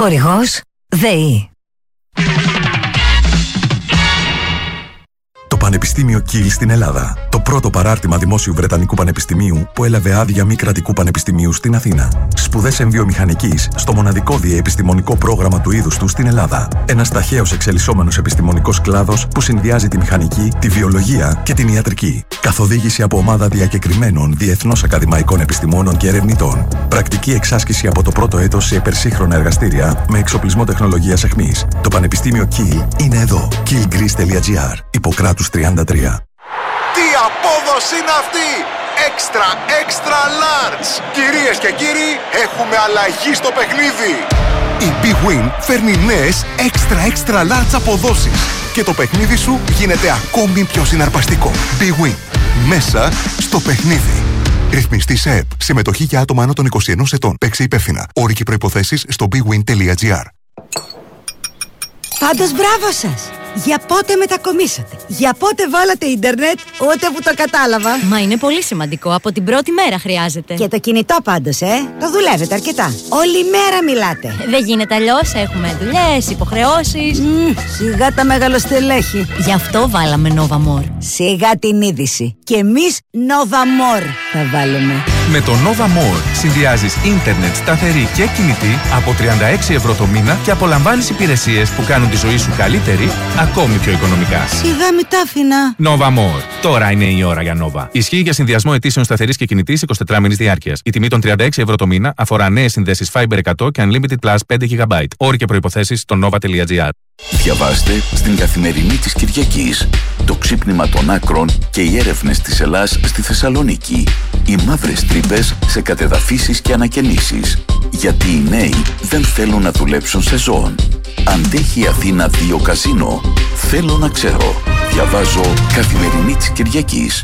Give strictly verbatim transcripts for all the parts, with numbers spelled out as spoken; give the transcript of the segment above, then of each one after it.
Χορηγός ΔΕΗ. Το Πανεπιστήμιο Κιλ στην Ελλάδα. Το πρώτο παράρτημα δημόσιου Βρετανικού Πανεπιστημίου που έλαβε άδεια μη κρατικού πανεπιστημίου στην Αθήνα. Σπουδές εμβιομηχανικής στο μοναδικό διεπιστημονικό πρόγραμμα του είδους του στην Ελλάδα. Ένας ταχαίως εξελισσόμενος επιστημονικός κλάδος που συνδυάζει τη μηχανική, τη βιολογία και την ιατρική. Καθοδήγηση από ομάδα διακεκριμένων διεθνώς ακαδημαϊκών επιστημόνων και ερευνητών. Πρακτική εξάσκηση από το πρώτο έτος σε υπερσύγχρονα εργαστήρια με εξοπλισμό τεχνολογίας αιχμής. Το Πανεπιστήμιο Κιλ είναι εδώ. κιλ γκρις τελεία τζι άρ. Ιπποκράτους τριάντα τρία. Τι απόδοση είναι αυτή! Extra, extra large! Κυρίες και κύριοι, έχουμε αλλαγή στο παιχνίδι! Η Big Win φέρνει νέες extra, extra large αποδόσεις και το παιχνίδι σου γίνεται ακόμη πιο συναρπαστικό. Big Win. Μέσα στο παιχνίδι. Ρυθμιστή σε ΕΠ. Συμμετοχή για άτομα άνω των είκοσι ενός ετών. Παίξε υπεύθυνα. Όροι και προϋποθέσεις στο μπι γουίν τελεία τζι άρ. Πάντως μπράβο σας! Για πότε μετακομίσατε? Για πότε βάλατε ίντερνετ? Ούτε που το κατάλαβα. Μα είναι πολύ σημαντικό. Από την πρώτη μέρα χρειάζεται. Και το κινητό πάντως, ε! Το δουλεύετε αρκετά. Όλη μέρα μιλάτε. Δεν γίνεται αλλιώς. Έχουμε δουλειές, υποχρεώσεις. Mm, σιγά τα μεγαλοστελέχη. Γι' αυτό βάλαμε Nova More. Σιγά την είδηση. Και εμείς Nova More θα βάλουμε. Με το Nova More συνδυάζεις ίντερνετ σταθερή και κινητή από τριάντα έξι ευρώ το μήνα και απολαμβάνεις υπηρεσίες που κάνουν τη ζωή σου καλύτερη, ακόμη πιο οικονομικά. Σιγά μη τα άφηνα. Nova More. Τώρα είναι η ώρα για Nova. Ισχύει για συνδυασμό αιτήσεων σταθερής και κινητής εικοσιτετράμηνης διάρκειας. Η τιμή των τριάντα έξι ευρώ το μήνα αφορά νέες συνδέσεις Fiber εκατό και Unlimited Plus πέντε γιγαμπάιτ. Όροι και προϋποθέσεις στο nova τελεία τζι άρ. Διαβάστε στην Καθημερινή της Κυριακής το ξύπνημα των άκρων και οι έρευνες της Ελλάς στη Θεσσαλονίκη. Οι μαύρες τρύπες σε κατεδαφίσεις και ανακαινήσεις. Γιατί οι νέοι δεν θέλουν να δουλέψουν σε ζώων. Αντέχει η Αθήνα δύο καζίνο? Θέλω να ξέρω. Διαβάζω Καθημερινή της Κυριακής.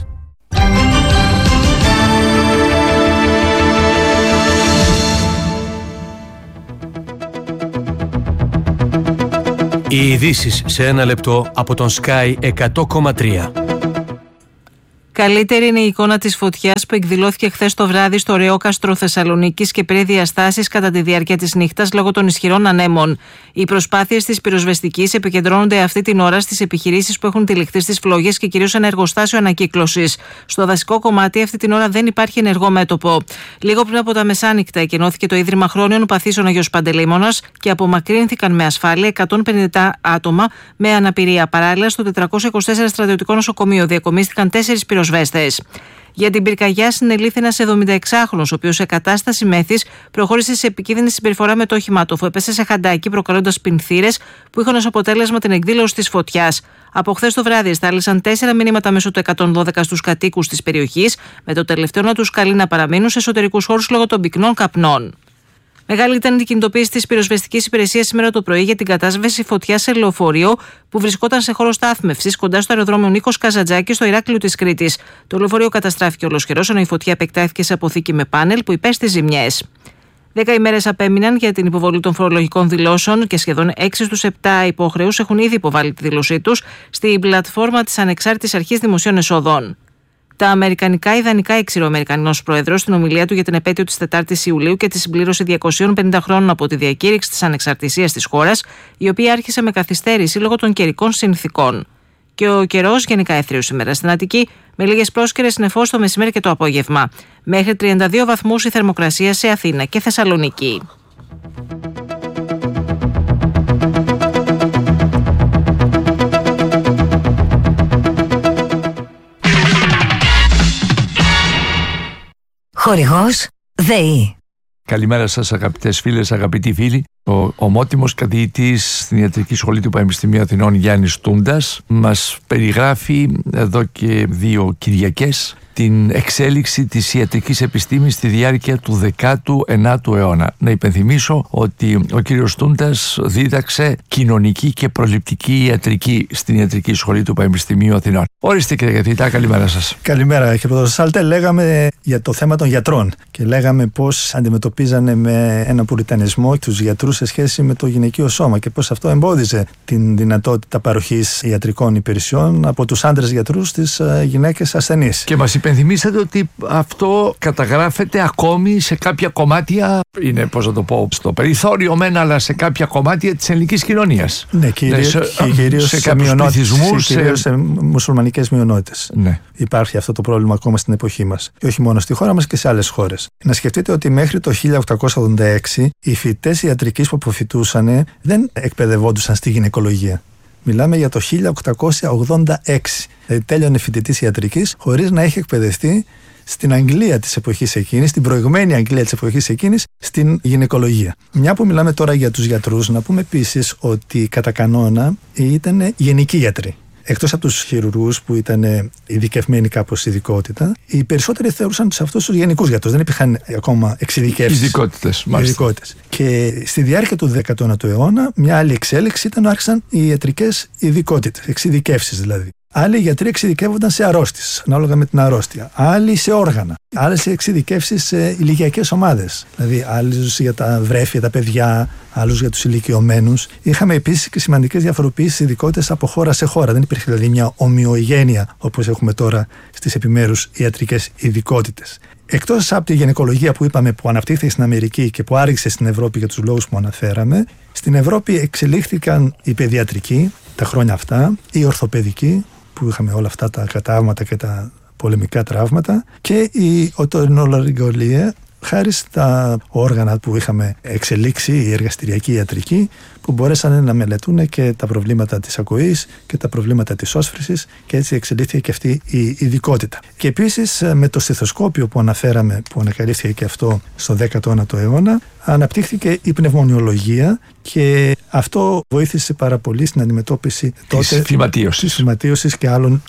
Οι ειδήσεις σε ένα λεπτό από τον Sky εκατό κόμμα τρία. Καλύτερη είναι η εικόνα της φωτιάς που εκδηλώθηκε χθες το βράδυ στο Ρεόκαστρο Θεσσαλονίκης και πήρε διαστάσεις κατά τη διάρκεια της νύχτας λόγω των ισχυρών ανέμων. Οι προσπάθειες της πυροσβεστικής επικεντρώνονται αυτή την ώρα στις επιχειρήσεις που έχουν τυλιχθεί στις φλόγες και κυρίως ένα εργοστάσιο ανακύκλωσης. Στο δασικό κομμάτι αυτή την ώρα δεν υπάρχει ενεργό μέτωπο. Λίγο πριν από τα μεσάνυχτα εκενώθηκε το Ίδρυμα Χρόνιων Παθήσεων Αγιος Παντελεήμονας και απομακρύνθηκαν με ασφάλεια εκατόν πενήντα άτομα με αναπηρία. Παράλληλα, στο τετρακόσια είκοσι τέσσερα στρατιωτικό νοσοκομείο διακομίστηκαν τέσσερις πυροσβέστες. Για την πυρκαγιά συνελήφθη ένας εβδομηνταεξάχρονος, ο οποίος σε κατάσταση μέθης προχώρησε σε επικίνδυνη συμπεριφορά με το όχημά του, αφού έπεσε σε χαντάκι προκαλώντας πινθύρες που είχαν ως αποτέλεσμα την εκδήλωση της φωτιάς. Από χθες το βράδυ εστάλησαν τέσσερα μηνύματα μέσω του εκατόν δώδεκα στους κατοίκους της περιοχής, με το τελευταίο να τους καλεί να παραμείνουν σε εσωτερικούς χώρους λόγω των πυκνών καπνών. Μεγάλη ήταν η κινητοποίηση της πυροσβεστικής υπηρεσίας σήμερα το πρωί για την κατάσβεση φωτιάς σε λεωφορείο που βρισκόταν σε χώρο στάθμευσης κοντά στο αεροδρόμιο Νίκος Καζαντζάκη στο Ηράκλειο της Κρήτης. Το λεωφορείο καταστράφηκε ολοσχερός, ενώ η φωτιά επεκτάθηκε σε αποθήκη με πάνελ που υπέστη ζημιές. Δέκα ημέρες απέμειναν για την υποβολή των φορολογικών δηλώσεων και σχεδόν έξι στους επτά υπόχρεους έχουν ήδη υποβάλει τη δήλωσή τους στην πλατφόρμα της Ανεξάρτητης Αρχής Δημοσίων Εσόδων. Τα αμερικανικά ιδανικά έξηρε ο Αμερικανός Πρόεδρος στην ομιλία του για την επέτειο της τετάρτης Ιουλίου και τη συμπλήρωση διακοσίων πενήντα χρόνων από τη διακήρυξη της ανεξαρτησίας της χώρας, η οποία άρχισε με καθυστέρηση λόγω των καιρικών συνθηκών. Και ο καιρός γενικά έθριος σήμερα στην Αττική, με λίγες πρόσκαιρες νεφός το μεσημέρι και το απόγευμα. Μέχρι τριάντα δύο βαθμούς η θερμοκρασία σε Αθήνα και Θεσσαλονίκη. Χορηγός ΔΕΗ. Καλημέρα σας αγαπητές φίλες, αγαπητοί φίλοι. Ο ομότιμος καθηγητής στην Ιατρική Σχολή του Πανεπιστημίου Αθηνών Γιάννης Τούντας μας περιγράφει εδώ και δύο Κυριακές την εξέλιξη της ιατρικής επιστήμης στη διάρκεια του δέκατου ενάτου αιώνα. Να υπενθυμίσω ότι ο κύριος Τούντας δίδαξε κοινωνική και προληπτική ιατρική στην Ιατρική Σχολή του Πανεπιστημίου Αθηνών. Ορίστε κύριε καθηγητά, καλημέρα σας. Καλημέρα κύριε Πρωτοδότη Σάλτε. Λέγαμε για το θέμα των γιατρών και λέγαμε πώς αντιμετωπίζανε με ένα πουριτανισμό τους γιατρούς σε σχέση με το γυναικείο σώμα και πώς αυτό εμπόδιζε την δυνατότητα παροχής ιατρικών υπηρεσιών από τους άντρες γιατρούς στις γυναίκες ασθενείς. Και μας υπενθυμίσατε ότι αυτό καταγράφεται ακόμη σε κάποια κομμάτια, είναι πώς να το πω, στο περιθώριο μεν, αλλά σε κάποια κομμάτια της ελληνικής κοινωνίας. Ναι, κυρίως ναι, σε, κυρίως σε, σε κάποιους πληθυσμούς, σε, κυρίως σε μουσουλμανικές μειονότητες. Ναι. Υπάρχει αυτό το πρόβλημα ακόμα στην εποχή μας. Και όχι μόνο στη χώρα μας και σε άλλες χώρες. Να σκεφτείτε ότι μέχρι το χίλια οκτακόσια ογδόντα έξι οι φοιτητές ιατρικής που αποφοιτούσαν δεν εκπαιδευόντουσαν στη γυναικολογία. Μιλάμε για το χίλια οκτακόσια ογδόντα έξι. Δηλαδή τέλειωνε φοιτητής ιατρικής χωρίς να έχει εκπαιδευτεί στην Αγγλία της εποχής εκείνης, στην προηγμένη Αγγλία της εποχής εκείνης, στην γυναικολογία. Μια που μιλάμε τώρα για τους γιατρούς, να πούμε επίσης ότι κατά κανόνα ήταν γενικοί γιατροί. Εκτός από τους χειρουργούς που ήταν ειδικευμένοι κάπως ειδικότητα, οι περισσότεροι θεωρούσαν σε αυτούς τους γενικούς γιατρούς. Δεν υπήρχαν ακόμα εξειδικεύσεις. Ειδικότητες, Ειδικότητες. Και στη διάρκεια του δέκατου ένατου αιώνα, μια άλλη εξέλιξη ήταν άρχισαν οι ιατρικές ειδικότητες, εξειδικεύσεις δηλαδή. Άλλοι γιατροί εξειδικεύονταν σε αρρώστιες, ανάλογα με την αρρώστια. Άλλοι σε όργανα. Άλλες εξειδικεύσεις σε ηλικιακές ομάδες. Δηλαδή, άλλους για τα βρέφη, τα παιδιά, άλλους για τους ηλικιωμένους. Είχαμε επίσης και σημαντικές διαφοροποιήσεις ειδικότητες από χώρα σε χώρα. Δεν υπήρχε δηλαδή μια ομοιογένεια όπως έχουμε τώρα στις επιμέρους ιατρικές ειδικότητες. Εκτός από τη γυναικολογία που είπαμε που αναπτύχθηκε στην Αμερική και που άρχισε στην Ευρώπη για τους λόγους που αναφέραμε, στην Ευρώπη εξελίχθηκαν η παιδιατρική τα χρόνια αυτά, η ορθοπαιδική, που είχαμε όλα αυτά τα κατάγματα και τα πολεμικά τραύματα, και η οτορινολαριγκολία, χάρη στα όργανα που είχαμε εξελίξει, η εργαστηριακή ιατρική, που μπορέσαν να μελετούν και τα προβλήματα της ακοής και τα προβλήματα της όσφρησης, και έτσι εξελίχθηκε και αυτή η ειδικότητα. Και επίσης με το στεθοσκόπιο που αναφέραμε, που ανακαλύφθηκε και αυτό στο δέκατο ένατο αιώνα, αναπτύχθηκε η πνευμονιολογία και αυτό βοήθησε πάρα πολύ στην αντιμετώπιση της φυματίωσης και άλλων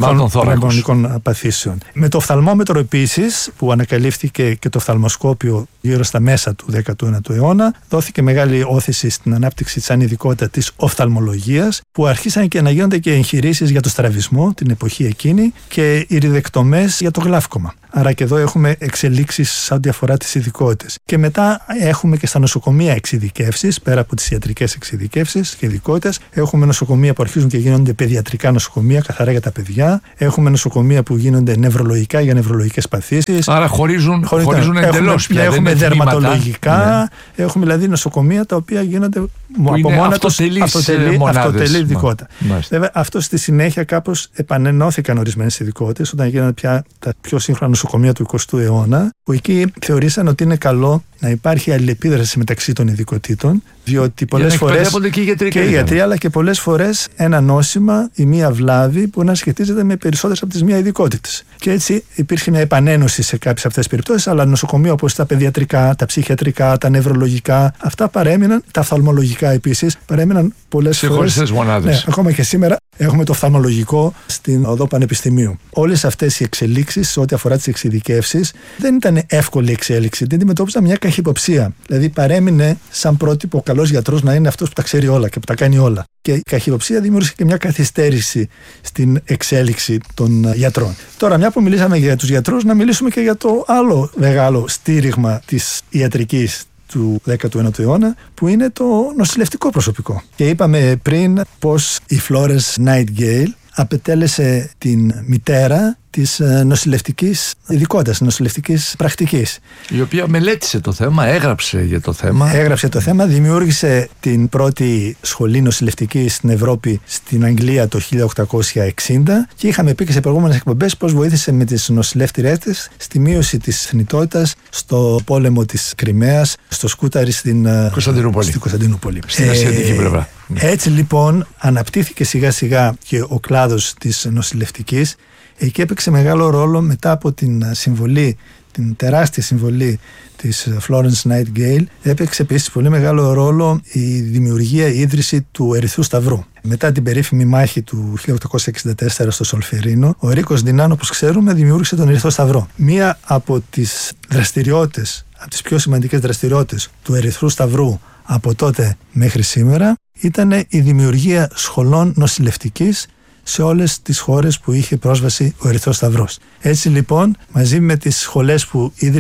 πνευμονικών παθήσεων. Με το οφθαλμόμετρο επίσης, που ανακαλύφθηκε και το οφθαλμοσκόπιο γύρω στα μέσα του δέκατου ένατου αιώνα, δόθηκε μεγάλη όθηση στην ανάπτυξη σαν ειδικότητα της οφθαλμολογίας, που αρχίσαν και να γίνονται και εγχειρήσεις για το στραβισμό την εποχή εκείνη και ηριδεκτομές για το γλαύκομα. Άρα και εδώ έχουμε εξελίξεις σε ό,τι αφορά τις ειδικότητες. Και μετά έχουμε και στα νοσοκομεία εξειδικεύσεις, πέρα από τις ιατρικές εξειδικεύσεις και ειδικότητες. Έχουμε νοσοκομεία που αρχίζουν και γίνονται παιδιατρικά νοσοκομεία, καθαρά για τα παιδιά. Έχουμε νοσοκομεία που γίνονται νευρολογικά για νευρολογικές παθήσεις. Άρα χωρίζουν, χωρίζουν εντελώς πια. Έχουμε δερματολογικά. Ναι. Έχουμε δηλαδή νοσοκομεία τα οποία γίνονται που από μόνα τους αυτοτελή ειδικότητα. Βέβαια, αυτό στη συνέχεια κάπως επανενώθηκαν ορισμένες ειδικότητες όταν γίνανε πια τα πιο σύγχρονα νοσοκομεία του εικοστού αιώνα, που εκεί θεωρήσαν ότι είναι καλό να υπάρχει αλληλεπίδραση μεταξύ των ειδικοτήτων, διότι πολλές φορές και οι γιατροί, και οι γιατροί αλλά και πολλές φορές ένα νόσημα ή μία βλάβη μπορεί να σχετίζεται με περισσότερες από τις μία ειδικότητες. Και έτσι υπήρχε μια επανένωση σε κάποιες αυτές τις περιπτώσεις, αλλά νοσοκομεία όπως τα παιδιατρικά, τα ψυχιατρικά, τα νευρολογικά, αυτά παρέμειναν, τα οφθαλμολογικά επίσης, παρέμειναν πολλές φορές. Χωριστές μονάδες. Ναι, ακόμα και σήμερα έχουμε το οφθαλμολογικό στην οδό Πανεπιστημίου. Όλες αυτές οι εξελίξεις, σε ό,τι αφορά τις εξειδικεύσεις, δεν ήταν εύκολη εξέλιξη. Δεν αντιμετώπιζαν μια καχυποψία. Δηλαδή, παρέμεινε σαν πρότυπο ο καλός γιατρός να είναι αυτός που τα ξέρει όλα και που τα κάνει όλα. Και η καχυποψία δημιούργησε και μια καθυστέρηση στην εξέλιξη των γιατρών. Τώρα, μια που μιλήσαμε για τους γιατρούς, να μιλήσουμε και για το άλλο μεγάλο στήριγμα της ιατρικής του δέκατου ένατου αιώνα, που είναι το νοσηλευτικό προσωπικό. Και είπαμε πριν πως η Florence Nightingale απετέλεσε την μητέρα της νοσηλευτικής ειδικότητας, νοσηλευτικής πρακτικής. Η οποία μελέτησε το θέμα, έγραψε για το θέμα. Έγραψε το θέμα, δημιούργησε την πρώτη σχολή νοσηλευτική στην Ευρώπη, στην Αγγλία, το χίλια οκτακόσια εξήντα, και είχαμε πει και σε προηγούμενες εκπομπές πως βοήθησε με τις νοσηλεύτριές της στη μείωση της θνητότητας στο πόλεμο της Κριμαίας, στο Σκούταρι στην Κωνσταντινούπολη. Στην, Κωνσταντινούπολη. στην ασιατική πλευρά. Έτσι λοιπόν αναπτύχθηκε σιγά σιγά και ο κλάδος της νοσηλευτικής. Εκεί έπαιξε μεγάλο ρόλο μετά από την συμβολή, την τεράστια συμβολή της Florence Nightingale. Έπαιξε επίσης πολύ μεγάλο ρόλο η δημιουργία, η ίδρυση του Ερυθρού Σταυρού. Μετά την περίφημη μάχη του χίλια οκτακόσια εξήντα τέσσερα στο Σολφερίνο, ο Ρίκος Ντινάν, όπως ξέρουμε, δημιούργησε τον Ερυθρό Σταυρό. Μία από τις δραστηριότητες, από τις πιο σημαντικές δραστηριότητες του Ερυθρού Σταυρού από τότε μέχρι σήμερα, ήταν η δημιουργία σχολών νοσηλευτικής σε όλες τις χώρες που είχε πρόσβαση ο Ερυθρός Σταυρός. Έτσι λοιπόν, μαζί με τις σχολές που ίδρυαν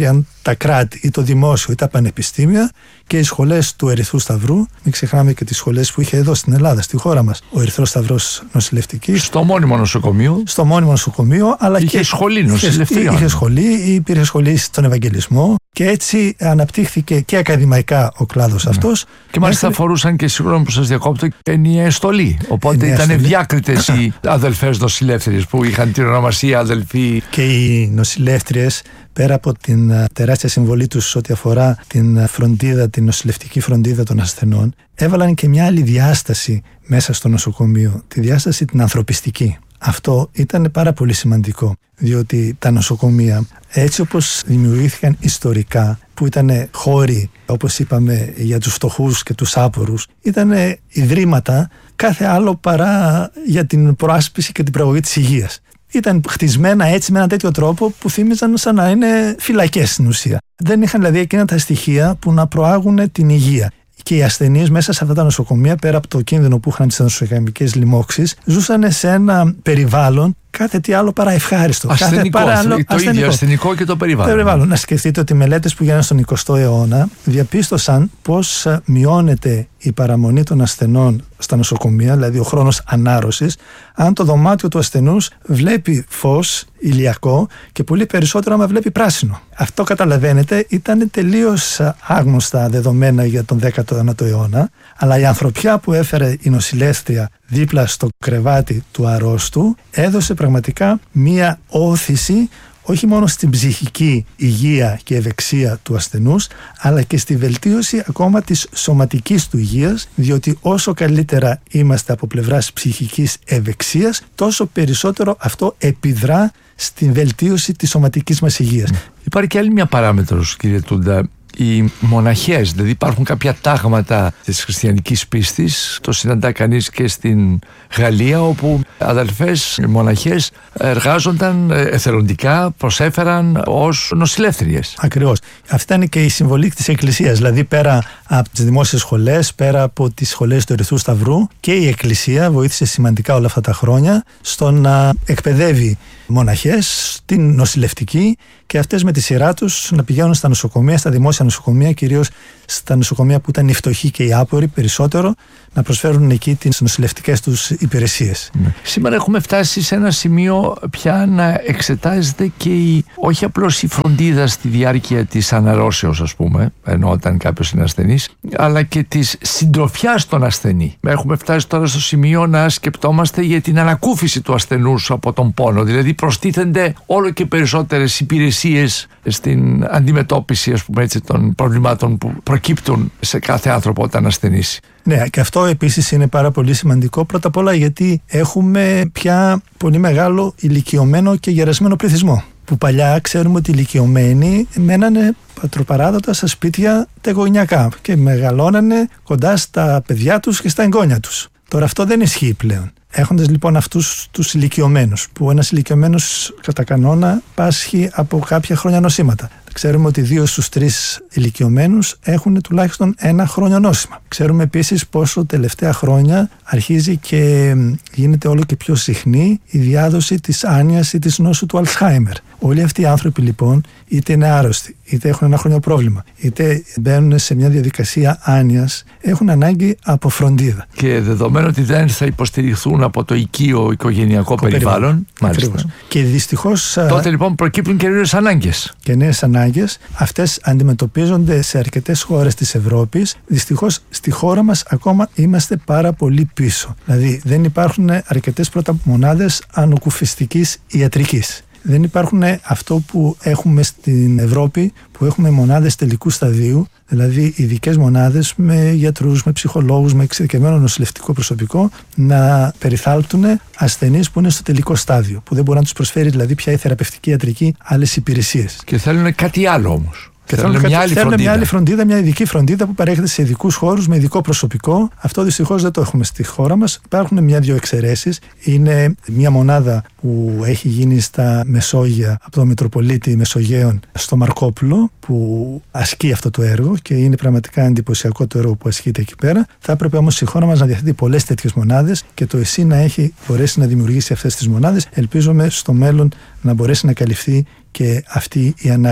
τα κράτη ή το δημόσιο ή τα πανεπιστήμια και οι σχολές του Ερυθρού Σταυρού. Μην ξεχνάμε και τις σχολές που είχε εδώ στην Ελλάδα, στη χώρα μας, ο Ερυθρός Σταυρός νοσηλευτικής. Στο μόνιμο νοσοκομείο. Στο μόνιμο νοσοκομείο, αλλά είχε και σχολή νοσηλευτική. Είχε, είχε σχολή, υπήρχε σχολή στον Ευαγγελισμό και έτσι αναπτύχθηκε και ακαδημαϊκά ο κλάδος ναι. αυτός. Και μάλιστα μέχρι... φορούσαν και, συγγνώμη που σας διακόπτω, ενιαία στολή. Οπότε ήταν διάκριτες οι αδελφές νοσηλεύτριες που είχαν την ονομασία αδελφοί. Και οι νοσηλεύτριες, πέρα από την τεράστια συμβολή τους ό,τι αφορά την φροντίδα, την νοσηλευτική φροντίδα των ασθενών, έβαλαν και μια άλλη διάσταση μέσα στο νοσοκομείο, τη διάσταση την ανθρωπιστική. Αυτό ήταν πάρα πολύ σημαντικό, διότι τα νοσοκομεία, έτσι όπως δημιουργήθηκαν ιστορικά, που ήταν χώροι, όπως είπαμε, για τους φτωχούς και τους άπορους, ήταν ιδρύματα κάθε άλλο παρά για την προάσπιση και την προαγωγή της υγείας. Ήταν χτισμένα έτσι με έναν τέτοιο τρόπο που θύμιζαν σαν να είναι φυλακές στην ουσία. Δεν είχαν δηλαδή εκείνα τα στοιχεία που να προάγουν την υγεία. Και οι ασθενείς μέσα σε αυτά τα νοσοκομεία, πέρα από το κίνδυνο που είχαν τις νοσοκομικές λοιμώξεις, ζούσαν σε ένα περιβάλλον κάθε τι άλλο παρά ευχάριστο. Ασθενικό, κάθε άλλο, το ασθενικό. ίδιο ασθενικό και το περιβάλλον. Το περιβάλλον. Να σκεφτείτε ότι οι μελέτες που γίνανε στον εικοστό αιώνα διαπίστωσαν πώς μειώνεται η παραμονή των ασθενών στα νοσοκομεία, δηλαδή ο χρόνος ανάρρωσης, αν το δωμάτιο του ασθενούς βλέπει φως ηλιακό και πολύ περισσότερο άμα βλέπει πράσινο. Αυτό, καταλαβαίνετε, ήταν τελείως άγνωστα δεδομένα για τον δέκατο ένατο αιώνα, αλλά η ανθρωπιά που έφερε η νοσηλεύτρια δίπλα στο κρεβάτι του αρρώστου έδωσε πραγματικά μία όθηση όχι μόνο στην ψυχική υγεία και ευεξία του ασθενούς, αλλά και στη βελτίωση ακόμα της σωματικής του υγείας, διότι όσο καλύτερα είμαστε από πλευράς ψυχικής ευεξίας, τόσο περισσότερο αυτό επιδρά στην βελτίωση της σωματικής μας υγείας. Υπάρχει και άλλη μια παράμετρος, κύριε Τούντα. Οι μοναχές, δηλαδή υπάρχουν κάποια τάγματα της χριστιανικής πίστης, το συναντά κανείς και στην Γαλλία, όπου αδελφές μοναχές εργάζονταν εθελοντικά, προσέφεραν ως νοσηλεύτριες. Ακριβώς. Αυτή ήταν και η συμβολή της Εκκλησίας, δηλαδή πέρα από τις δημόσιες σχολές, πέρα από τις σχολές του Ερυθρού Σταυρού, και η Εκκλησία βοήθησε σημαντικά όλα αυτά τα χρόνια στο να εκπαιδεύει μοναχές στην νοσηλευτική και αυτές με τη σειρά τους να πηγαίνουν στα νοσοκομεία, στα δημόσια νοσοκομεία, κυρίως στα νοσοκομεία που ήταν οι φτωχοί και οι άποροι περισσότερο, να προσφέρουν εκεί τις νοσηλευτικές τους υπηρεσίες. Ναι. Σήμερα έχουμε φτάσει σε ένα σημείο πια να εξετάζεται και η, όχι απλώς η φροντίδα στη διάρκεια της αναρρώσεως, ας πούμε, ενώ όταν κάποιος είναι ασθενής, αλλά και της συντροφιάς των ασθενή. Έχουμε φτάσει τώρα στο σημείο να σκεπτόμαστε για την ανακούφιση του ασθενούς από τον πόνο. Δηλαδή προστίθενται όλο και περισσότερες υπηρεσίες στην αντιμετώπιση, ας πούμε έτσι, των προβλημάτων που προκύπτουν σε κάθε άνθρωπο όταν ασθενήσει. Ναι, και αυτό επίσης είναι πάρα πολύ σημαντικό. Πρώτα απ' όλα γιατί έχουμε πια πολύ μεγάλο ηλικιωμένο και γερασμένο πληθυσμό. Που παλιά ξέρουμε ότι οι ηλικιωμένοι μένανε πατροπαράδοτα στα σπίτια τα εγγονιακά και μεγαλώνανε κοντά στα παιδιά τους και στα εγγόνια τους. Τώρα αυτό δεν ισχύει πλέον. Έχοντας λοιπόν αυτούς τους ηλικιωμένους, που ένας ηλικιωμένος κατά κανόνα πάσχει από κάποια χρόνια νοσήματα. Ξέρουμε ότι δύο στους τρεις ηλικιωμένους έχουν τουλάχιστον ένα χρόνιο νόσημα. Ξέρουμε επίσης πόσο τελευταία χρόνια αρχίζει και γίνεται όλο και πιο συχνή η διάδοση της άνοιας ή της νόσου του Αλτσχάιμερ. Όλοι αυτοί οι άνθρωποι λοιπόν είτε είναι άρρωστοι, είτε έχουν ένα χρόνιο πρόβλημα, είτε μπαίνουν σε μια διαδικασία άνοιας, έχουν ανάγκη από φροντίδα. Και δεδομένου ότι δεν θα υποστηριχθούν από το οικείο οικογενειακό περιβάλλον. Μάλιστα. Και δυστυχώς. Τότε λοιπόν προκύπτουν και νέες ανάγκες. Και νέες ανάγκες. Αυτές αντιμετωπίζονται σε αρκετές χώρες της Ευρώπης. Δυστυχώς στη χώρα μας ακόμα είμαστε πάρα πολύ πίσω. Δηλαδή δεν υπάρχουν αρκετές πρώτα μονάδες ανοκουφιστικής ιατρικής. Δεν υπάρχουν αυτό που έχουμε στην Ευρώπη, που έχουμε μονάδες τελικού σταδίου, δηλαδή ειδικές μονάδες με γιατρούς, με ψυχολόγους, με εξειδικευμένο νοσηλευτικό προσωπικό, να περιθάλπτουν ασθενείς που είναι στο τελικό στάδιο, που δεν μπορεί να τους προσφέρει δηλαδή πια η θεραπευτική ιατρική άλλες υπηρεσίες. Και θέλουν κάτι άλλο όμως. Και θέλουν μια, άλλη θέλουν μια άλλη φροντίδα, μια ειδική φροντίδα που παρέχεται σε ειδικούς χώρους με ειδικό προσωπικό. Αυτό δυστυχώς δεν το έχουμε στη χώρα μας. Υπάρχουν μια-δυο εξαιρέσεις. Είναι μια μονάδα που έχει γίνει στα Μεσόγεια από τον Μητροπολίτη Μεσογείων στο Μαρκόπουλο, που ασκεί αυτό το έργο και είναι πραγματικά εντυπωσιακό το έργο που ασκείται εκεί πέρα. Θα έπρεπε όμως η χώρα μας να διαθέτει πολλές τέτοιες μονάδες και το ΕΣΥ να έχει μπορέσει να δημιουργήσει αυτές τις μονάδες. Ελπίζουμε στο μέλλον να μπορέσει να καλυφθεί και αυτή η ανάγκη.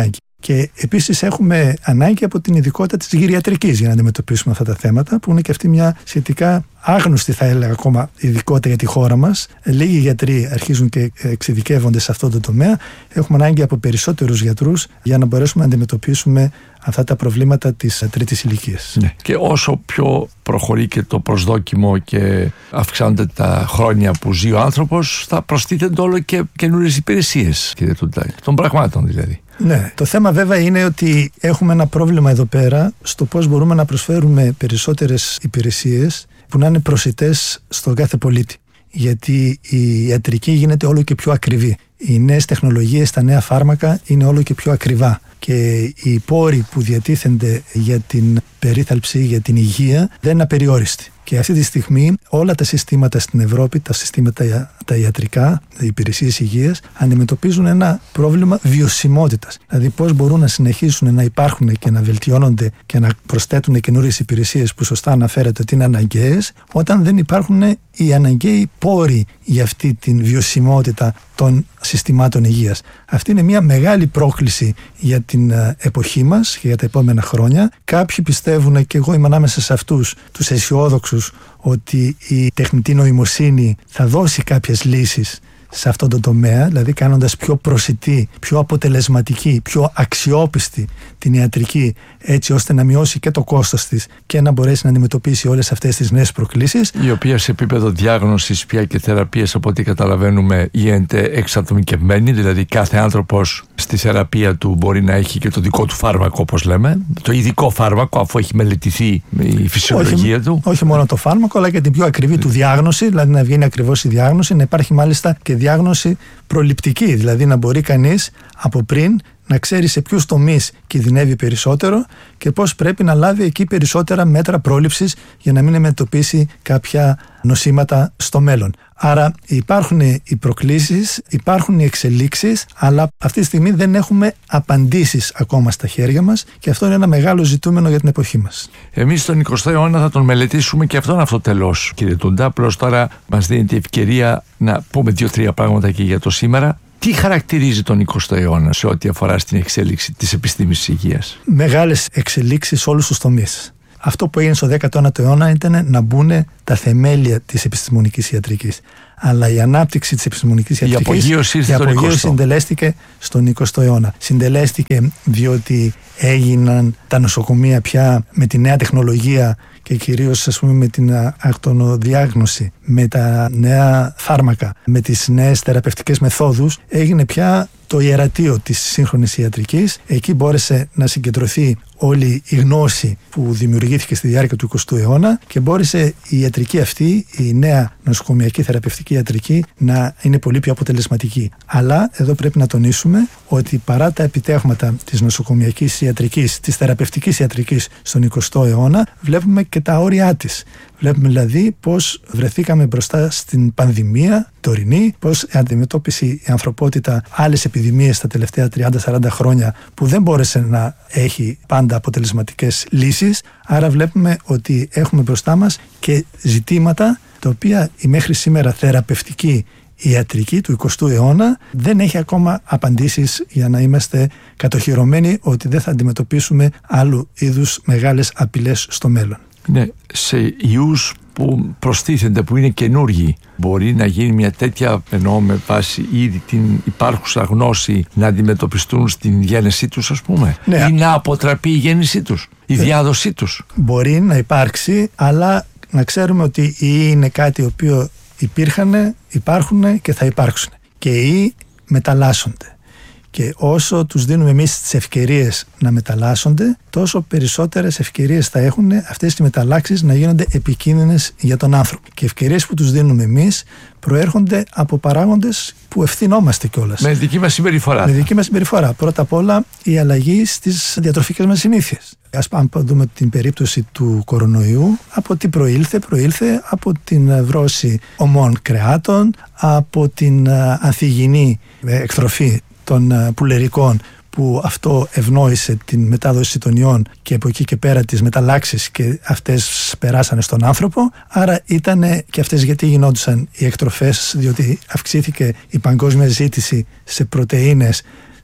Και επίσης έχουμε ανάγκη από την ειδικότητα της γυριατρικής για να αντιμετωπίσουμε αυτά τα θέματα, που είναι και αυτή μια σχετικά άγνωστη, θα έλεγα ακόμα, ειδικότητα για τη χώρα μας. Λίγοι γιατροί αρχίζουν και εξειδικεύονται σε αυτό το τομέα. Έχουμε ανάγκη από περισσότερους γιατρούς για να μπορέσουμε να αντιμετωπίσουμε αυτά τα προβλήματα της τρίτης ηλικίας. Ναι. Και όσο πιο προχωρεί και το προσδόκιμο και αυξάνονται τα χρόνια που ζει ο άνθρωπος, θα προστίθενται όλο και καινούριες υπηρεσίες, κύριε Τούντα, των πραγμάτων δηλαδή. Ναι, το θέμα βέβαια είναι ότι έχουμε ένα πρόβλημα εδώ πέρα στο πώς μπορούμε να προσφέρουμε περισσότερες υπηρεσίες που να είναι προσιτές στον κάθε πολίτη. Γιατί η ιατρική γίνεται όλο και πιο ακριβή. Οι νέες τεχνολογίες, τα νέα φάρμακα είναι όλο και πιο ακριβά. Και οι πόροι που διατίθενται για την περίθαλψη, για την υγεία, δεν είναι απεριόριστοι. Και αυτή τη στιγμή όλα τα συστήματα στην Ευρώπη, τα συστήματα τα ιατρικά, οι υπηρεσίες υγείας, αντιμετωπίζουν ένα πρόβλημα βιωσιμότητας. Δηλαδή πώς μπορούν να συνεχίσουν να υπάρχουν και να βελτιώνονται και να προσθέτουν καινούριες υπηρεσίες που σωστά αναφέρεται ότι είναι αναγκαίες, όταν δεν υπάρχουν οι αναγκαίοι πόροι για αυτή την βιωσιμότητα των συστημάτων υγείας. Αυτή είναι μια μεγάλη πρόκληση για την εποχή μας και για τα επόμενα χρόνια. Κάποιοι πιστεύουν, και εγώ είμαι ανάμεσα σε αυτούς τους αισιόδοξους, ότι η τεχνητή νοημοσύνη θα δώσει κάποιες λύσεις σε αυτό το τομέα, δηλαδή κάνοντας πιο προσιτή, πιο αποτελεσματική, πιο αξιόπιστη την ιατρική, έτσι ώστε να μειώσει και το κόστος της και να μπορέσει να αντιμετωπίσει όλες αυτές τις νέες προκλήσεις. Η οποία σε επίπεδο διάγνωσης πια και θεραπείας, από ό,τι καταλαβαίνουμε, γίνεται εξατομικευμένη, δηλαδή κάθε άνθρωπος στη θεραπεία του μπορεί να έχει και το δικό του φάρμακο, όπως λέμε, το ειδικό φάρμακο, αφού έχει μελετηθεί η φυσιολογία όχι, του. Όχι μόνο το φάρμακο, αλλά και την πιο ακριβή του διάγνωση, δηλαδή να βγαίνει ακριβώς η διάγνωση, να υπάρχει μάλιστα και διάγνωση προληπτική, δηλαδή να μπορεί κανείς από πριν να ξέρει σε ποιους τομείς κινδυνεύει περισσότερο και πώς πρέπει να λάβει εκεί περισσότερα μέτρα πρόληψης για να μην αντιμετωπίσει κάποια νοσήματα στο μέλλον. Άρα υπάρχουν οι προκλήσεις, υπάρχουν οι εξελίξεις, αλλά αυτή τη στιγμή δεν έχουμε απαντήσεις ακόμα στα χέρια μας και αυτό είναι ένα μεγάλο ζητούμενο για την εποχή μας. Εμείς στον εικοστό αιώνα θα τον μελετήσουμε και αυτόν αυτοτελώς, κύριε Τούντα. Απλώς τώρα μας δίνεται η ευκαιρία να πούμε δύο-τρία πράγματα και για το σήμερα. Τι χαρακτηρίζει τον εικοστό αιώνα σε ό,τι αφορά στην εξέλιξη της επιστήμης της υγείας? Μεγάλες εξελίξεις σε όλους τους τομείς. Αυτό που έγινε στο δέκατο ένατο αιώνα ήταν να μπουν τα θεμέλια της επιστημονικής ιατρικής. Αλλά η ανάπτυξη της επιστημονικής ιατρικής, η απογείωση, η απογείωση συντελέστηκε στον εικοστό αιώνα. Συντελέστηκε διότι έγιναν τα νοσοκομεία πια με τη νέα τεχνολογία και κυρίως, ας πούμε, με την ακτονοδιάγνωση, με τα νέα φάρμακα, με τις νέες θεραπευτικές μεθόδους, έγινε πια το ιερατείο της σύγχρονης ιατρικής. Εκεί μπόρεσε να συγκεντρωθεί όλη η γνώση που δημιουργήθηκε στη διάρκεια του εικοστού αιώνα και μπόρεσε η ιατρική αυτή, η νέα νοσοκομιακή θεραπευτική ιατρική, να είναι πολύ πιο αποτελεσματική. Αλλά εδώ πρέπει να τονίσουμε ότι παρά τα επιτεύγματα της νοσοκομιακής ιατρικής, της θεραπευτικής ιατρικής στον εικοστό αιώνα, βλέπουμε και τα όρια της. Βλέπουμε δηλαδή πώς βρεθήκαμε μπροστά στην πανδημία τωρινή, πώς αντιμετώπισε η ανθρωπότητα άλλες επιδημίες τα τελευταία τριάντα σαράντα χρόνια που δεν μπόρεσε να έχει πάντα αποτελεσματικές λύσεις. Άρα βλέπουμε ότι έχουμε μπροστά μας και ζητήματα τα οποία η μέχρι σήμερα θεραπευτική ιατρική του εικοστού αιώνα δεν έχει ακόμα απαντήσεις για να είμαστε κατοχυρωμένοι ότι δεν θα αντιμετωπίσουμε άλλου είδους μεγάλες απειλές στο μέλλον. Ναι, σε ιούς που προστίθενται, που είναι καινούργοι, μπορεί να γίνει μια τέτοια, εννοώ με βάση ήδη την υπάρχουσα γνώση, να αντιμετωπιστούν στην γέννησή τους, ας πούμε, ναι, ή να αποτραπεί η γέννησή τους, η διάδοσή τους? Μπορεί να υπάρξει, αλλά να ξέρουμε ότι οι ιοί είναι κάτι το οποίο υπήρχαν, υπάρχουν και θα υπάρξουν. Και οι ιοί μεταλλάσσονται. Και όσο τους δίνουμε εμείς τις ευκαιρίες να μεταλλάσσονται, τόσο περισσότερες ευκαιρίες θα έχουν αυτές οι μεταλλάξεις να γίνονται επικίνδυνες για τον άνθρωπο. Και οι ευκαιρίες που τους δίνουμε εμείς προέρχονται από παράγοντες που ευθυνόμαστε κιόλας. Με δική μας συμπεριφορά. Με δική μας συμπεριφορά. Πρώτα απ' όλα η αλλαγή στις διατροφικές μας συνήθειες. Ας πάμε να δούμε την περίπτωση του κορονοϊού. Από τι προήλθε? Προήλθε από την βρώση ομών κρεάτων, από την ανθυγιεινή εκτροφή των πουλερικών, που αυτό ευνόησε την μετάδοση των ιών και από εκεί και πέρα τις μεταλλάξεις και αυτές περάσανε στον άνθρωπο. Άρα ήταν και αυτές γιατί γινόντουσαν οι εκτροφές, διότι αυξήθηκε η παγκόσμια ζήτηση σε πρωτεΐνες,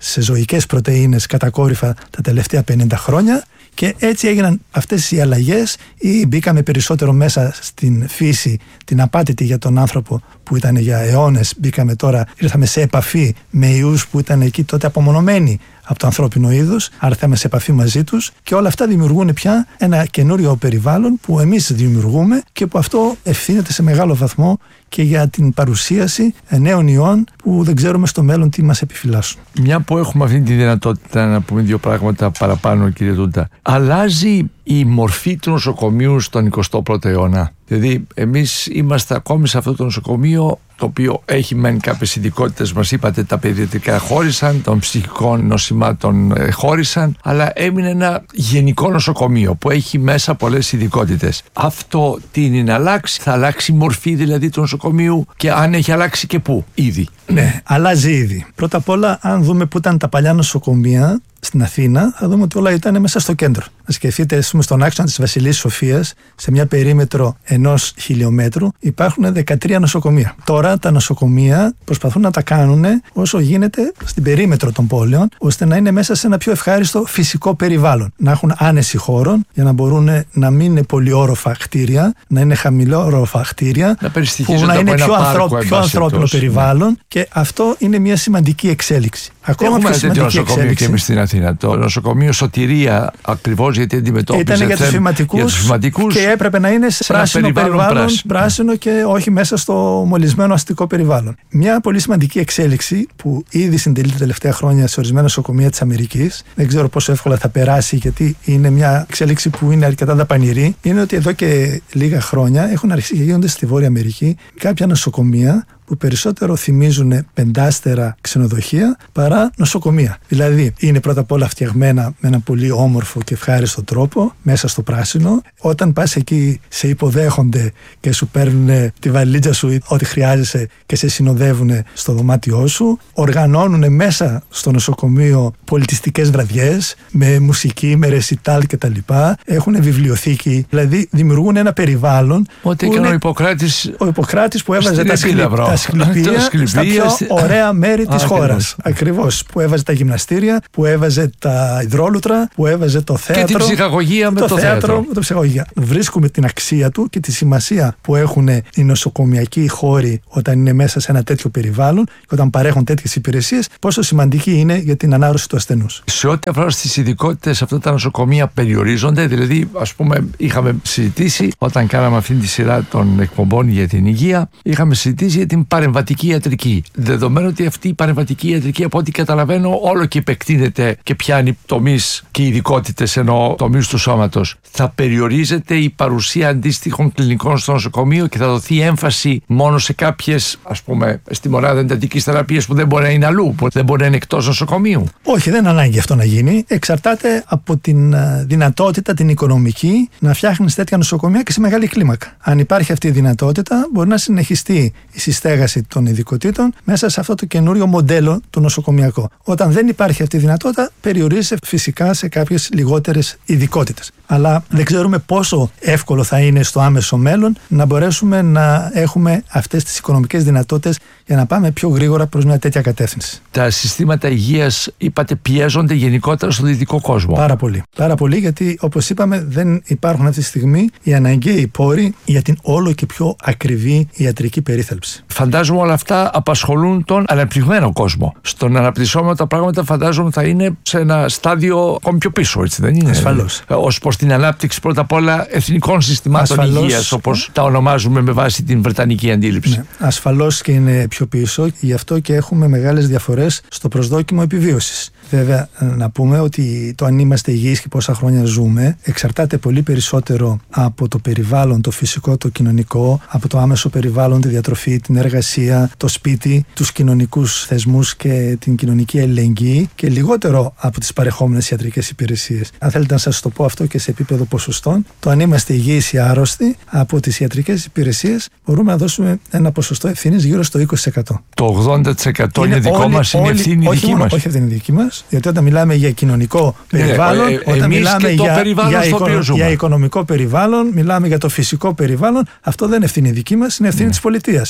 σε ζωικές πρωτεΐνες κατακόρυφα τα τελευταία πενήντα χρόνια. Και έτσι έγιναν αυτές οι αλλαγές, ή μπήκαμε περισσότερο μέσα στην φύση, την απάτητη για τον άνθρωπο που ήταν για αιώνες. Μπήκαμε τώρα, ήρθαμε σε επαφή με ιούς που ήταν εκεί τότε απομονωμένοι από το ανθρώπινο είδος, άρα ήρθαμε σε επαφή μαζί τους, και όλα αυτά δημιουργούν πια ένα καινούριο περιβάλλον που εμείς δημιουργούμε και που αυτό ευθύνεται σε μεγάλο βαθμό και για την παρουσίαση νέων ιών που δεν ξέρουμε στο μέλλον τι μας επιφυλάσσουν. Μια που έχουμε αυτή τη δυνατότητα να πούμε δύο πράγματα παραπάνω, κύριε Τούντα, αλλάζει η μορφή του νοσοκομείου στον εικοστό πρώτο αιώνα. Δηλαδή, εμείς είμαστε ακόμη σε αυτό το νοσοκομείο, το οποίο έχει μεν κάποιες ειδικότητες, μας είπατε, τα παιδιατρικά χώρισαν, των ψυχικών νοσημάτων χώρισαν, αλλά έμεινε ένα γενικό νοσοκομείο που έχει μέσα πολλές ειδικότητες. Αυτό τι είναι να αλλάξει, θα αλλάξει η μορφή δηλαδή του νοσοκομείου, και αν έχει αλλάξει και πού ήδη? Ναι, αλλάζει ήδη. Πρώτα απ' όλα, αν δούμε που ήταν τα παλιά νοσοκομεία στην Αθήνα, θα δούμε ότι όλα ήταν μέσα στο κέντρο. Να σκεφτείτε, ας πούμε, στον άξονα της Βασιλής Σοφίας, σε μια περίμετρο ενός χιλιόμετρου, υπάρχουν δεκατρία νοσοκομεία. Τώρα τα νοσοκομεία προσπαθούν να τα κάνουν όσο γίνεται στην περίμετρο των πόλεων, ώστε να είναι μέσα σε ένα πιο ευχάριστο φυσικό περιβάλλον. Να έχουν άνεση χώρων για να μπορούν να μην είναι πολυόροφα κτίρια, να είναι χαμηλόροφα κτίρια, να, που να είναι πιο, ανθρώπ, πιο ανθρώπινο περιβάλλον, ναι. Και αυτό είναι μια σημαντική εξέλιξη. Ακόμα Έχουμε πιο σημαντική νοσοκομείο εξέλιξη. Και εμείς στην Αθήνα. Το νοσοκομείο Σωτηρία, ακριβώς γιατί αντιμετώπιζε. Ήταν για τους φυματικούς και έπρεπε να είναι σε πράσινο περιβάλλον, περιβάλλον πράσινο. πράσινο και όχι μέσα στο μολυσμένο αστικό περιβάλλον. Μια πολύ σημαντική εξέλιξη που ήδη συντελεί τα τελευταία χρόνια σε ορισμένα νοσοκομεία της Αμερικής, δεν ξέρω πόσο εύκολα θα περάσει, γιατί είναι μια εξέλιξη που είναι αρκετά δαπανηρή, είναι ότι εδώ και λίγα χρόνια έχουν αρχίσει και γίνονται στη Βόρεια Αμερική κάποια νοσοκομεία που περισσότερο θυμίζουν πεντάστερα ξενοδοχεία παρά νοσοκομεία. Δηλαδή, είναι πρώτα απ' όλα φτιαγμένα με ένα πολύ όμορφο και ευχάριστο τρόπο, μέσα στο πράσινο. Όταν πας εκεί, σε υποδέχονται και σου παίρνουν τη βαλίτσα σου, ό,τι χρειάζεσαι, και σε συνοδεύουν στο δωμάτιό σου. Οργανώνουν μέσα στο νοσοκομείο πολιτιστικές βραδιές, με μουσική, με ρεσιτάλ κτλ. Έχουν βιβλιοθήκη, δηλαδή δημιουργούν ένα περιβάλλον. Ό,τι έκανε ο Ιπποκράτης. Ο Ιπποκράτης που έβαζε τα σκληρά. Ασκληπία στα πιο ωραία μέρη της χώρας. Ακριβώς. Που έβαζε τα γυμναστήρια, που έβαζε τα υδρόλουτρα, που έβαζε το θέατρο. Και την ψυχαγωγία με το, το θέατρο. θέατρο. Με το ψυχαγωγία. Βρίσκουμε την αξία του και τη σημασία που έχουν οι νοσοκομιακοί χώροι όταν είναι μέσα σε ένα τέτοιο περιβάλλον και όταν παρέχουν τέτοιες υπηρεσίες, πόσο σημαντική είναι για την ανάρρωση του ασθενούς. Σε ό,τι αφορά στις ειδικότητες, αυτά τα νοσοκομεία περιορίζονται. Δηλαδή, ας πούμε, είχαμε συζητήσει όταν κάναμε αυτή τη σειρά των εκπομπών για την υγεία, είχαμε συζητήσει για την παρεμβατική ιατρική. Δεδομένου ότι αυτή η παρεμβατική ιατρική, από ό,τι καταλαβαίνω, όλο και επεκτείνεται και πιάνει τομείς και ειδικότητες, ενώ τομείς του σώματος. Θα περιορίζεται η παρουσία αντίστοιχων κλινικών στο νοσοκομείο και θα δοθεί έμφαση μόνο σε κάποιες, ας πούμε, στη μονάδα εντατικής θεραπείας που δεν μπορεί να είναι αλλού, που δεν μπορεί να είναι εκτός νοσοκομείου? Όχι, δεν ανάγκη αυτό να γίνει. Εξαρτάται από την δυνατότητα, την οικονομική, να φτιάχνεις τέτοια νοσοκομεία και σε μεγάλη κλίμακα. Αν υπάρχει αυτή η δυνατότητα, μπορεί να συνεχιστεί η συστέγαση των ειδικοτήτων μέσα σε αυτό το καινούριο μοντέλο το νοσοκομιακό. Όταν δεν υπάρχει αυτή η δυνατότητα, περιορίζεται φυσικά σε κάποιες λιγότερες ειδικότητες. Αλλά δεν ξέρουμε πόσο εύκολο θα είναι στο άμεσο μέλλον να μπορέσουμε να έχουμε αυτές τις οικονομικές δυνατότητες για να πάμε πιο γρήγορα προς μια τέτοια κατεύθυνση. Τα συστήματα υγείας, είπατε, πιέζονται γενικότερα στον δυτικό κόσμο. Πάρα πολύ. Πάρα πολύ, γιατί όπως είπαμε, δεν υπάρχουν αυτή τη στιγμή οι αναγκαίοι πόροι για την όλο και πιο ακριβή ιατρική περίθαλψη. Φαντάζομαι όλα αυτά απασχολούν τον αναπτυγμένο κόσμο. Στον αναπτυσσόμενο τα πράγματα φαντάζομαι θα είναι σε ένα στάδιο ακόμη πιο πίσω, έτσι δεν είναι? Ασφαλώς. Ως προς την ανάπτυξη πρώτα απ' όλα εθνικών συστημάτων Ασφαλώς. υγείας, όπως τα ονομάζουμε με βάση την βρετανική αντίληψη. Ναι, ασφαλώς και είναι πιο πίσω, γι' αυτό και έχουμε μεγάλες διαφορές στο προσδόκιμο επιβίωσης. Βέβαια, να πούμε ότι το αν είμαστε υγιείς και πόσα χρόνια ζούμε εξαρτάται πολύ περισσότερο από το περιβάλλον, το φυσικό, το κοινωνικό, από το άμεσο περιβάλλον, τη διατροφή, την εργασία, το σπίτι, τους κοινωνικούς θεσμούς και την κοινωνική αλληλεγγύη, και λιγότερο από τις παρεχόμενες ιατρικές υπηρεσίες. Αν θέλετε να σας το πω αυτό και σε επίπεδο ποσοστών, το αν είμαστε υγιείς ή άρρωστοι, από τις ιατρικές υπηρεσίες μπορούμε να δώσουμε ένα ποσοστό ευθύνης γύρω στο είκοσι τοις εκατό. Το ογδόντα τοις εκατό είναι, είναι δικό όλοι, μας, είναι όλοι, ευθύνη όχι δική μόνο, μας. Όχι ευθύνη δική μας, γιατί όταν μιλάμε για κοινωνικό περιβάλλον, ε, ε, όταν μιλάμε για, για, οικο, για οικονομικό περιβάλλον, μιλάμε για το φυσικό περιβάλλον, αυτό δεν είναι ευθύνη δική μας, είναι ευθύνη ναι. της πολιτείας. Η πολιτεία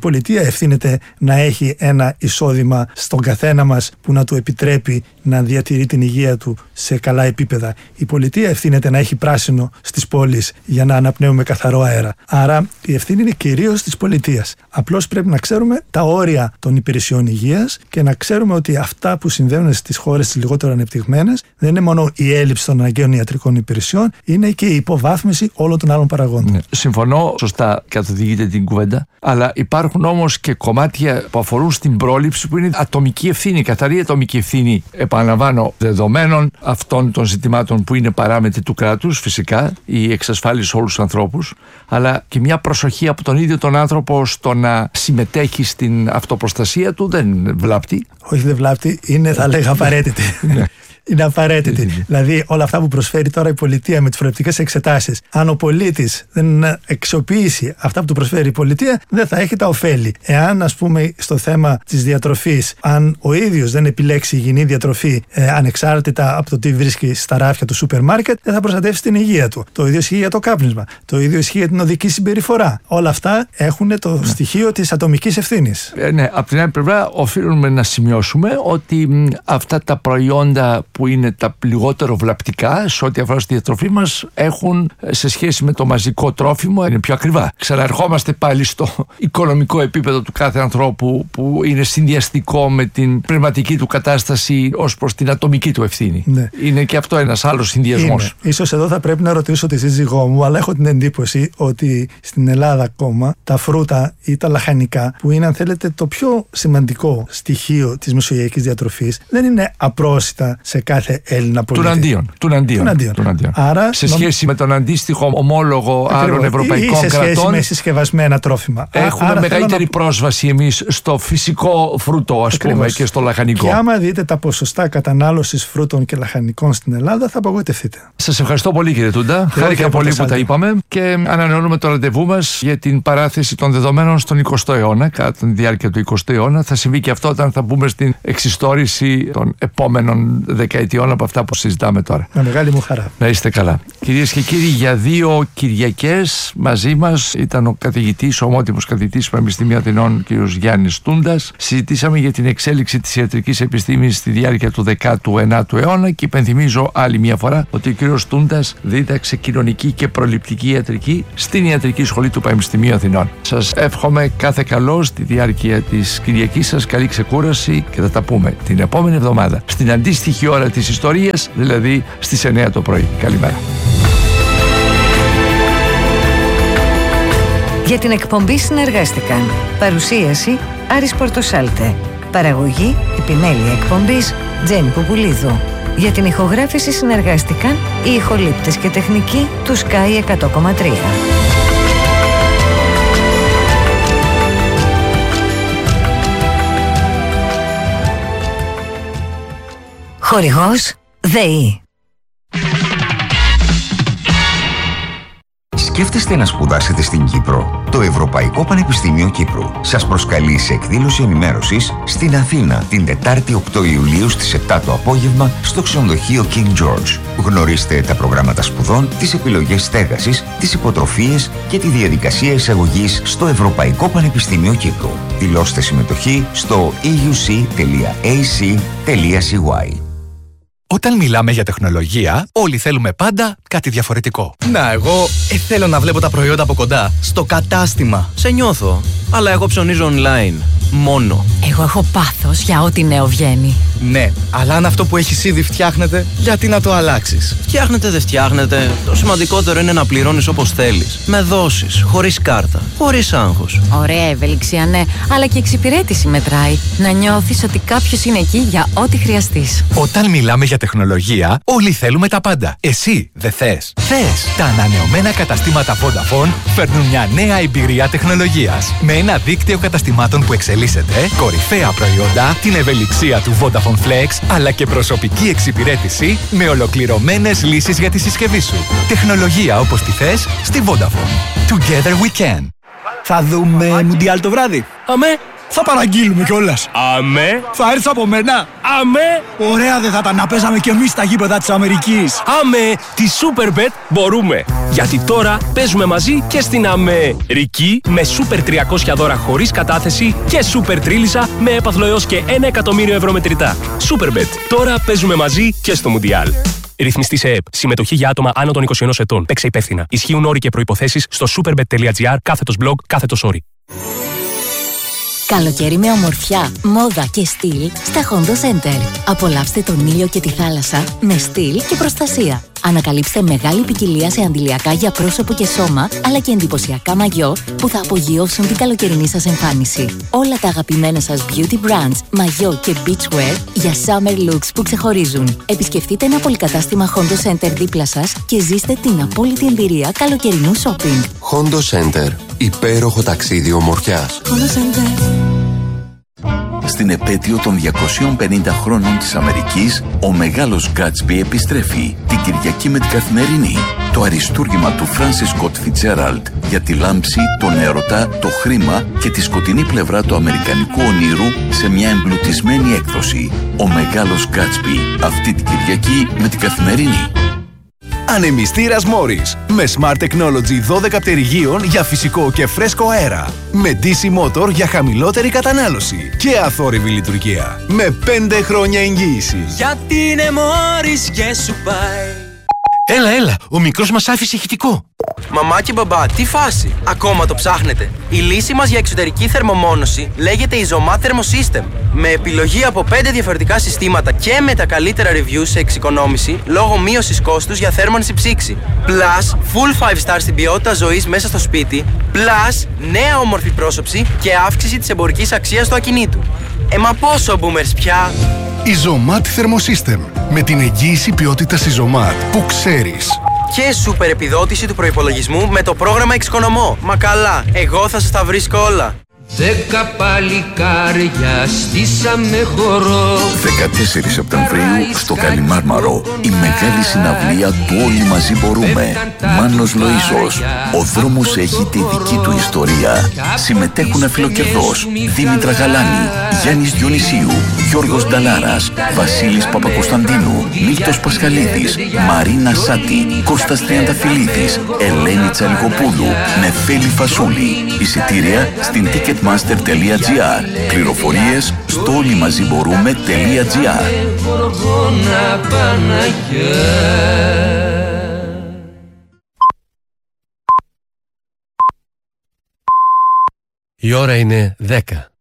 πολιτεία ευθύνεται να έχει ένα εισόδημα στον καθένα μας που να του επιτρέπει να διατηρεί την υγεία του σε καλά επίπεδα. Η πολιτεία ευθύνεται να έχει πράσινο στις πόλεις για να αναπνέουμε καθαρό αέρα. Άρα η ευθύνη είναι κυρίως της πολιτείας. Απλώς πρέπει να ξέρουμε τα όρια των υπηρεσιών υγείας και να ξέρουμε ότι αυτά που συμβαίνουν στις χώρες τις λιγότερο ανεπτυγμένες δεν είναι μόνο η έλλειψη των αναγκαίων ιατρικών υπηρεσιών, είναι και η υποβάθμιση όλων των άλλων παραγόντων. Ναι, συμφωνώ, σωστά καθοδηγείτε την κουβέντα, αλλά υπάρχουν όμως και κομμάτια που αφορούν στην πρόληψη που είναι ατομική ευθύνη, καθαρή ατομική ευθύνη, επαναλαμβάνω, δεδομένων αυτών των ζητημάτων που είναι παράμετροι του κράτους, φυσικά, η εξασφάλιση σε όλους τους ανθρώπους, αλλά και μια προσοχή από τον ίδιο τον άνθρωπο στο να συμμετέχει στην αυτοπροστασία του δεν βλάπτει. Όχι, δεν βλάπτει, είναι θα λέγα απαραίτητη. Είναι απαραίτητη. Δηλαδή, όλα αυτά που προσφέρει τώρα η πολιτεία με τις προληπτικές εξετάσεις, αν ο πολίτης δεν αξιοποιήσει αυτά που του προσφέρει η πολιτεία, δεν θα έχει τα ωφέλη. Εάν, ας πούμε, στο θέμα της διατροφής, αν ο ίδιος δεν επιλέξει υγιεινή διατροφή, ε, ανεξάρτητα από το τι βρίσκει στα ράφια του σούπερ μάρκετ, δεν θα προστατεύσει την υγεία του. Το ίδιο ισχύει για το κάπνισμα. Το ίδιο ισχύει για την οδική συμπεριφορά. Όλα αυτά έχουν το ναι. στοιχείο της ατομικής ευθύνης. Ε, ναι, από την άλλη πλευρά, οφείλουμε να σημειώσουμε ότι μ, αυτά τα προϊόντα που είναι τα λιγότερο βλαπτικά σε ό,τι αφορά στη διατροφή μας έχουν σε σχέση με το μαζικό τρόφιμο είναι πιο ακριβά. Ξαναρχόμαστε πάλι στο οικονομικό επίπεδο του κάθε ανθρώπου που είναι συνδυαστικό με την πνευματική του κατάσταση ως προς την ατομική του ευθύνη. Ναι. Είναι και αυτό ένας άλλος συνδυασμός. Ίσως εδώ θα πρέπει να ρωτήσω τη σύζυγό μου, αλλά έχω την εντύπωση ότι στην Ελλάδα ακόμα τα φρούτα ή τα λαχανικά, που είναι αν θέλετε το πιο σημαντικό στοιχείο της μεσογειακής διατροφής, δεν είναι απρόσιτα σε κάθε Έλληνα πολίτη. Τουναντίον. Τουναντίον. Τουναντίον. Άρα, σε σχέση νομ... με τον αντίστοιχο ομόλογο άλλων ευρωπαϊκών κρατών. Ή σε σχέση κρατών, με συσκευασμένα τρόφιμα. Έχουμε Άρα μεγαλύτερη να... πρόσβαση εμείς στο φυσικό φρούτο, ας πούμε, και στο λαχανικό. Και άμα δείτε τα ποσοστά κατανάλωσης φρούτων και λαχανικών στην Ελλάδα, θα απογοητευτείτε. Σας ευχαριστώ πολύ, κύριε Τούντα. Χάρηκα πολύ που τα είπαμε και ανανεώνουμε το ραντεβού μας για την παράθεση των δεδομένων στον εικοστό αιώνα. Κατά τη διάρκεια του εικοστού αιώνα θα συμβεί και αυτό όταν θα μπούμε στην εξιστόρηση των επόμενων δεκαετιών από αυτά που συζητάμε τώρα. Με μεγάλη μου χαρά. Να είστε καλά. Κυρίες και κύριοι, για δύο Κυριακές μαζί μας ήταν ο καθηγητής, ο ομότιμος καθηγητής του Πανεπιστημίου Αθηνών, κ. Γιάννης Τούντας. Συζητήσαμε για την εξέλιξη της ιατρικής επιστήμης στη διάρκεια του δέκατου ένατου αιώνα και υπενθυμίζω άλλη μια φορά ότι ο κ. Τούντας δίδαξε κοινωνική και προληπτική ιατρική στην Ιατρική Σχολή του Πανεπιστημίου Αθηνών. Σας εύχομαι κάθε καλό στη διάρκεια της Κυριακής σας, καλή ξεκούραση και θα τα πούμε την επόμενη εβδομάδα στην αντίστοιχη ώρα της ιστορίας, δηλαδή στις εννιά το πρωί. Καλημέρα. Για την εκπομπή συνεργάστηκαν παρουσίαση Άρης Πορτοσάλτε, παραγωγή επιμέλεια εκπομπής Τζένι Πουπουλίδου. Για την ηχογράφηση συνεργάστηκαν οι ηχολήπτες και τεχνικοί του Sky εκατό κόμμα τρία. Χορηγός ΔΕΗ. Σκέφτεστε να σπουδάσετε στην Κύπρο? Το Ευρωπαϊκό Πανεπιστήμιο Κύπρου σας προσκαλεί σε εκδήλωση ενημέρωσης στην Αθήνα την Τετάρτη οκτώ Ιουλίου στις επτά το απόγευμα στο ξενοδοχείο King George. Γνωρίστε τα προγράμματα σπουδών, τις επιλογές στέγασης, τις υποτροφίες και τη διαδικασία εισαγωγής στο Ευρωπαϊκό Πανεπιστήμιο Κύπρου. Δηλώστε συμμετοχή στο e u c τελεία a c τελεία c y. Όταν μιλάμε για τεχνολογία, όλοι θέλουμε πάντα κάτι διαφορετικό. Να, εγώ ε, θέλω να βλέπω τα προϊόντα από κοντά, στο κατάστημα. Σε νιώθω. Αλλά εγώ ψωνίζω online. Μόνο. Εγώ έχω πάθος για ό,τι νέο βγαίνει. Ναι, αλλά αν αυτό που έχεις ήδη φτιάχνεται, γιατί να το αλλάξεις? Φτιάχνετε, δεν φτιάχνετε. Το σημαντικότερο είναι να πληρώνεις όπως θέλεις. Με δόσεις, χωρίς κάρτα, χωρίς άγχος. Ωραία ευελιξία, ναι, αλλά και εξυπηρέτηση μετράει. Να νιώθεις ότι κάποιος είναι εκεί για ό,τι χρειαστείς. Όταν μιλάμε για τεχνολογία, όλοι θέλουμε τα πάντα. Εσύ δεν θες? Θες! Τα ανανεωμένα καταστήματα Vodafone φέρνουν μια νέα εμπειρία τεχνολογίας. Με ένα δίκτυο καταστημάτων που εξελίσσεται, κορυφαία προϊόντα, την ευελιξία του Vodafone Flex, αλλά και προσωπική εξυπηρέτηση με ολοκληρωμένες λύσεις για τη συσκευή σου. Τεχνολογία όπως τη θες στη Vodafone. Together we can. Θα δούμε Μουντιάλ το βράδυ. Αμέ. Θα παραγγείλουμε κιόλας. Αμέ. Θα έρθει από μένα. Αμέ. Ωραία δεν θα ήταν να παίζαμε κι εμείς στα γήπεδα της Αμερικής. Αμέ. Τη Superbet μπορούμε. Γιατί τώρα παίζουμε μαζί και στην Αμερική με Super τριακόσια δώρα χωρίς κατάθεση και Super Τρίλισσα με έπαθλο έως και ένα εκατομμύριο ευρώ μετρητά. Superbet. Τώρα παίζουμε μαζί και στο Μουντιάλ. Ρυθμιστή σε ΕΕΠ. Συμμετοχή για άτομα άνω των είκοσι ενός ετών. Παίξε υπεύθυνα. Ισχύουν όροι και προϋποθέσεις στο superbet.gr κάθετος blog κάθετος όροι. Καλοκαίρι με ομορφιά, μόδα και στυλ στα Hondo Center. Απολαύστε τον ήλιο και τη θάλασσα με στυλ και προστασία. Ανακαλύψτε μεγάλη ποικιλία σε αντιλιακά για πρόσωπο και σώμα, αλλά και εντυπωσιακά μαγιό που θα απογειώσουν την καλοκαιρινή σας εμφάνιση. Όλα τα αγαπημένα σας beauty brands, μαγιό και beachwear για summer looks που ξεχωρίζουν. Επισκεφτείτε ένα πολυκατάστημα Hondo Center δίπλα σας και ζήστε την απόλυτη εμπειρία καλοκαιρινού shopping. Hondo Center. Υπέροχο ταξίδι ομορφιάς. Hondo Center. Στην επέτειο των διακοσίων πενήντα χρόνων της Αμερικής, ο μεγάλος Γκάτσμπι επιστρέφει την Κυριακή με την Καθημερινή. Το αριστούργημα του Φράνσις Σκοτ Φιτσέραλντ για τη λάμψη, τον έρωτα, το χρήμα και τη σκοτεινή πλευρά του αμερικανικού ονείρου σε μια εμπλουτισμένη έκδοση. Ο μεγάλος Γκάτσμπι αυτή την Κυριακή με την Καθημερινή. Ανεμιστήρας Morris με Smart Technology δώδεκα πτερυγίων για φυσικό και φρέσκο αέρα. Με ντι σι Motor για χαμηλότερη κατανάλωση και αθόρυβη λειτουργία. Με πέντε χρόνια εγγύηση. Γιατί είναι Morris και σου πάει. Έλα, έλα, ο μικρός μας άφησε ηχητικό. Μαμά και μπαμπά, τι φάση, ακόμα το ψάχνετε? Η λύση μας για εξωτερική θερμομόνωση λέγεται Isomat Thermosystem. Με επιλογή από πέντε διαφορετικά συστήματα και με τα καλύτερα reviews σε εξοικονόμηση λόγω μείωσης κόστους για θέρμανση ψήξη. Plus, full five star στην ποιότητα ζωής μέσα στο σπίτι. Plus, νέα όμορφη πρόσωψη και αύξηση της εμπορικής αξίας του ακινήτου. Ε, μα πόσο boomers πια! Isomat Thermosystem. Με την εγγύηση ποιότητας Isomat που ξέρεις. Και σούπερ επιδότηση του προϋπολογισμού με το πρόγραμμα Εξοικονομώ. Μα καλά, εγώ θα σας τα βρίσκω όλα. Δέκα παλικάρια στήσαμε χορό. δεκατέσσερις Σεπτεμβρίου στο Καλιμάρμαρο η μεγάλη συναυλία του Όλοι Μαζί Μπορούμε. Μάνος Λοΐσος. Ο δρόμος έχει τη δική του ιστορία. Συμμετέχουν αφιλοκερδός Δήμητρα Γαλάνη, Γιάννης Διονυσίου, Γιώργος Νταλάρας, Βασίλης Παπακοσταντίνου, Μίλτος Πασχαλίδης, Μαρίνα Σάτη, Κώστας Τριανταφυλλίδης, Ελένη Τσαλικοπούλου, Νεφέλη Φασούλη. Εισιτήρια στην ticketmaster.gr. Πληροφορίες στο όλοιμαζιμπορούμε.gr. Η ώρα είναι δέκα.